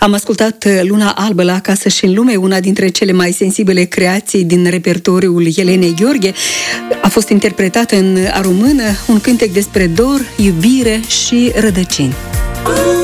Am ascultat Luna albă la Acasă și în lume, una dintre cele mai sensibile creații din repertoriul Elenei Gheorghe. A fost interpretată în română, un cântec despre dor, iubire și rădăcini.